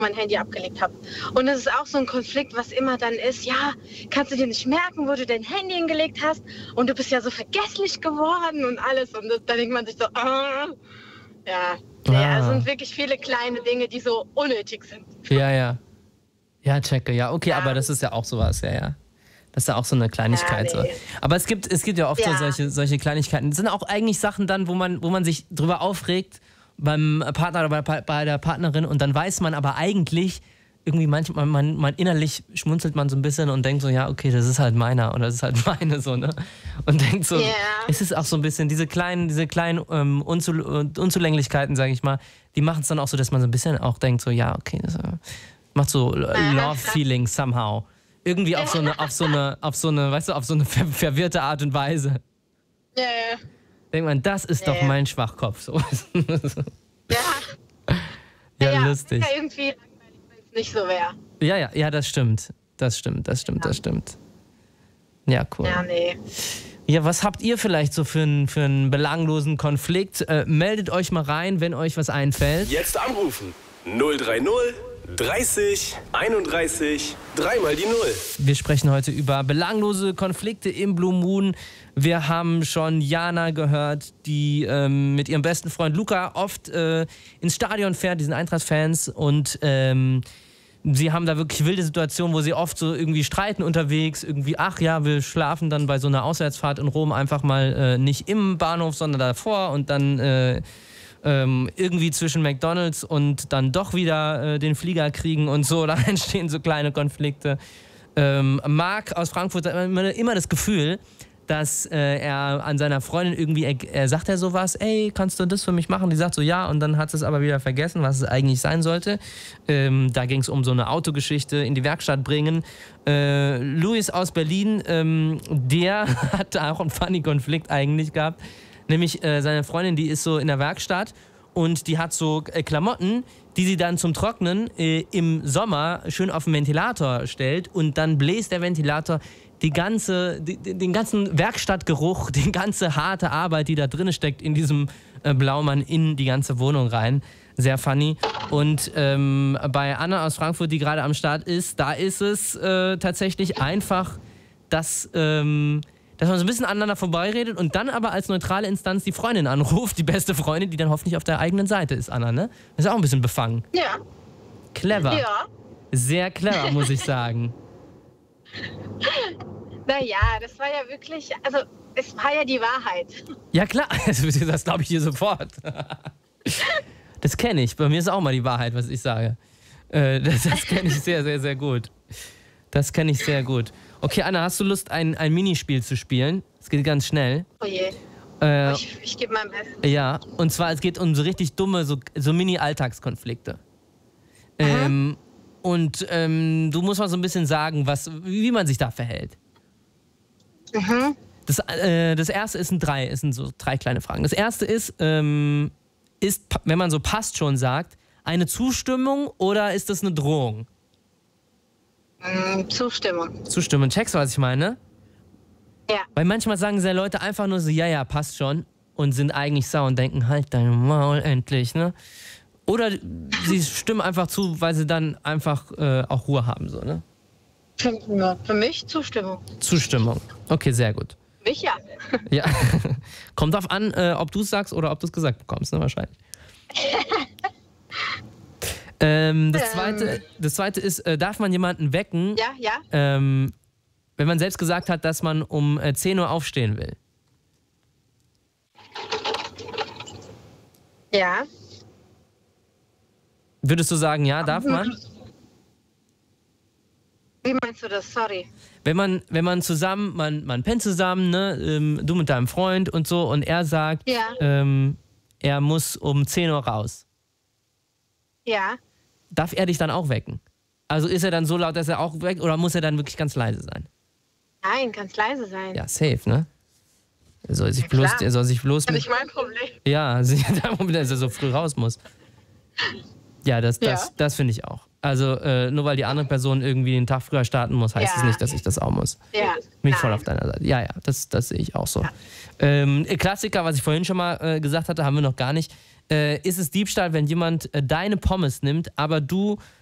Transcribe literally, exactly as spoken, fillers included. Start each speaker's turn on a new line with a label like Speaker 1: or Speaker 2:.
Speaker 1: mein Handy abgelegt habe. Und das ist auch so ein Konflikt, was immer dann ist, ja, kannst du dir nicht merken, wo du dein Handy hingelegt hast und du bist ja so vergesslich geworden und alles. Und das, dann denkt man sich so, ah, ja, nee,
Speaker 2: Ah.
Speaker 1: also sind wirklich viele kleine Dinge, die so unnötig sind.
Speaker 2: Ja, ja. Ja, checke, ja, okay,
Speaker 1: Ja.
Speaker 2: aber das ist ja auch sowas, ja, ja. Das ist ja auch so eine Kleinigkeit.
Speaker 1: Ja, nee.
Speaker 2: So. Aber es gibt, es gibt ja oft
Speaker 1: Ja.
Speaker 2: so solche, solche Kleinigkeiten. Das sind auch eigentlich Sachen dann, wo man, wo man sich drüber aufregt beim Partner oder bei, bei der Partnerin und dann weiß man aber eigentlich, irgendwie manchmal, man, man innerlich schmunzelt man so ein bisschen und denkt so, ja, okay, das ist halt meiner oder das ist halt meine, so, ne? Und denkt so,
Speaker 1: Ja.
Speaker 2: es ist auch so ein bisschen, diese kleinen, diese kleinen ähm, Unzu Unzulänglichkeiten, sage ich mal, die machen es dann auch so, dass man so ein bisschen auch denkt, so, ja, okay, das äh, macht so äh, Love-Feeling somehow. Irgendwie auf so eine, auf so eine, auf so eine, weißt du, auf so eine ver verwirrte Art und Weise.
Speaker 1: Ja, ja.
Speaker 2: Denkt man, das ist doch
Speaker 1: Ja.
Speaker 2: mein Schwachkopf. So.
Speaker 1: Ja,
Speaker 2: Ja,
Speaker 1: ja,
Speaker 2: lustig.
Speaker 1: ja, irgendwie langweilig, wenn es nicht so wäre.
Speaker 2: Ja, ja, ja, das stimmt. Das stimmt, das stimmt, das stimmt. Ja, cool.
Speaker 1: Ja, nee.
Speaker 2: Ja, was habt ihr vielleicht so für einen für einen belanglosen Konflikt? Äh, meldet euch mal rein, wenn euch was einfällt.
Speaker 3: Jetzt anrufen. null drei null dreißig einunddreißig dreimal die Null.
Speaker 2: Wir sprechen heute über belanglose Konflikte im Blue Moon. Wir haben schon Jana gehört, die ähm, mit ihrem besten Freund Luca oft äh, ins Stadion fährt, die sind Eintracht-Fans und ähm, sie haben da wirklich wilde Situationen, wo sie oft so irgendwie streiten unterwegs, irgendwie, ach ja, wir schlafen dann bei so einer Auswärtsfahrt in Rom einfach mal äh, nicht im Bahnhof, sondern davor und dann äh, ähm, irgendwie zwischen McDonald's und dann doch wieder äh, den Flieger kriegen und so, da entstehen so kleine Konflikte. Ähm, Marc aus Frankfurt hat immer, immer das Gefühl, dass äh, er an seiner Freundin irgendwie, er, er sagt er sowas, ey, kannst du das für mich machen? Die sagt so, ja, und dann hat es aber wieder vergessen, was es eigentlich sein sollte. Ähm, da ging es um so eine Autogeschichte, in die Werkstatt bringen. Äh, Luis aus Berlin, ähm, der hat auch einen funny Konflikt eigentlich gehabt, nämlich äh, seine Freundin, die ist so in der Werkstatt und die hat so äh, Klamotten, die sie dann zum Trocknen äh, im Sommer schön auf den Ventilator stellt und dann bläst der Ventilator die ganze, die, den ganzen Werkstattgeruch, die ganze harte Arbeit, die da drin steckt in diesem äh, Blaumann, in die ganze Wohnung rein. Sehr funny. Und ähm, bei Anna aus Frankfurt, die gerade am Start ist, da ist es äh, tatsächlich einfach, dass, ähm, dass man so ein bisschen aneinander vorbeiredet und dann aber als neutrale Instanz die Freundin anruft, die beste Freundin, die dann hoffentlich auf der eigenen Seite ist, Anna, ne? Das ist auch ein bisschen befangen.
Speaker 1: Ja.
Speaker 2: Clever.
Speaker 1: Ja.
Speaker 2: Sehr clever, muss ich sagen.
Speaker 1: Naja, das war ja wirklich, also es war ja die Wahrheit.
Speaker 2: Ja klar, das glaube ich dir sofort. Das kenne ich. Bei mir ist auch mal die Wahrheit, was ich sage. Äh, Das, das kenne ich sehr, sehr, sehr gut. Das kenne ich sehr gut. Okay, Anna, hast du Lust, ein, ein Minispiel zu spielen? Es geht ganz schnell.
Speaker 1: Oh je.
Speaker 2: Äh,
Speaker 1: Ich, ich gebe mein Bestes.
Speaker 2: ja, und zwar, es geht um so richtig dumme, so, so Mini-Alltagskonflikte. Ähm, und ähm, du musst mal so ein bisschen sagen, was, wie man sich da verhält.
Speaker 1: Mhm.
Speaker 2: Das, äh, das erste ist ein drei, es sind so drei kleine Fragen. Das erste ist, ähm, ist, wenn man so passt schon sagt, eine Zustimmung oder ist das eine Drohung?
Speaker 1: Mm, Zustimmung.
Speaker 2: Zustimmung. Checkst du, was ich meine?
Speaker 1: Ja.
Speaker 2: Weil manchmal sagen sehr Leute einfach nur so, ja, ja, passt schon und sind eigentlich sauer und denken, halt dein Maul endlich, ne? Oder sie stimmen einfach zu, weil sie dann einfach äh, auch Ruhe haben, so, ne?
Speaker 1: Für, ja, für mich Zustimmung.
Speaker 2: Zustimmung. Okay, sehr gut.
Speaker 1: Für mich ja.
Speaker 2: Ja. Kommt drauf an, äh, ob du es sagst oder ob du es gesagt bekommst, ne? Wahrscheinlich. ähm, das, zweite, das zweite ist, äh, darf man jemanden wecken,
Speaker 1: Ja, ja.
Speaker 2: ähm, wenn man selbst gesagt hat, dass man um äh, zehn Uhr aufstehen will?
Speaker 1: Ja.
Speaker 2: Würdest du sagen, ja, darf man?
Speaker 1: Wie meinst du das? Sorry.
Speaker 2: Wenn man, wenn man zusammen, man, man pennt zusammen, ne, ähm, du mit deinem Freund und so, und er sagt,
Speaker 1: Ja.
Speaker 2: ähm, er muss um zehn Uhr raus.
Speaker 1: Ja.
Speaker 2: Darf er dich dann auch wecken? Also ist er dann so laut, dass er auch weckt, oder muss er dann wirklich ganz leise sein?
Speaker 1: Nein, ganz leise sein.
Speaker 2: Ja, safe, ne? Er soll sich
Speaker 1: Ja,
Speaker 2: bloß,
Speaker 1: klar.
Speaker 2: er soll sich bloß
Speaker 1: Das
Speaker 2: mit,
Speaker 1: ist nicht mein Problem.
Speaker 2: ja, dass er so früh raus muss. Ja, das, das,
Speaker 1: Ja.
Speaker 2: das finde ich auch. Also äh, nur weil die andere Person irgendwie einen Tag früher starten muss, heißt es
Speaker 1: Ja.
Speaker 2: nicht, dass ich das auch muss.
Speaker 1: Ja.
Speaker 2: Bin ich
Speaker 1: Nein.
Speaker 2: voll auf deiner Seite. Ja, ja, das, das sehe ich auch so. Ähm, Klassiker, was ich vorhin schon mal äh, gesagt hatte, haben wir noch gar nicht. Äh, ist es Diebstahl, wenn jemand äh, deine Pommes nimmt, aber du